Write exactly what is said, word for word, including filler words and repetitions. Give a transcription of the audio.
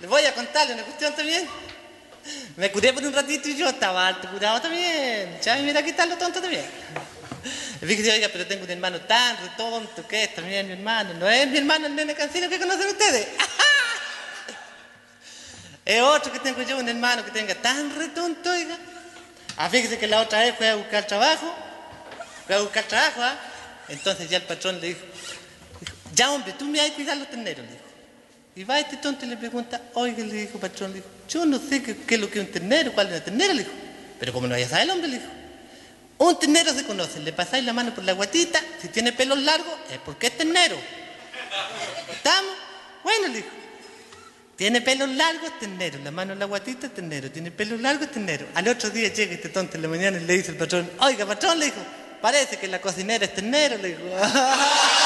Les voy a contarle una cuestión también. Me curé por un ratito y yo estaba harto curado también. Chami, mira qué tal lo tonto también. Fíjese, oiga, pero tengo un hermano tan retonto que es también mi hermano. No es mi hermano el nene cancino que conocen ustedes. Es otro que tengo yo, un hermano que tenga tan retonto, oiga. Ah, fíjese que la otra vez fue a buscar trabajo. Fue a buscar trabajo, ¿ah? Entonces ya el patrón le dijo, dijo, ya hombre, tú me vas a cuidar los terneros, le dijo. Y va este tonto y le pregunta, oiga, le dijo patrón, le dijo, yo no sé qué, qué es lo que es un ternero, cuál es una ternera, le dijo. Pero como no vaya a saber el hombre, le dijo. Un ternero se conoce, le pasáis la mano por la guatita, si tiene pelos largos es porque es ternero. ¿Estamos? Bueno, le dijo. Tiene pelos largos, ternero, la mano en la guatita, ternero, tiene pelos largos, ternero. Al otro día llega este tonto en la mañana y le dice el patrón, oiga, patrón, le dijo, parece que la cocinera es ternero, le dijo.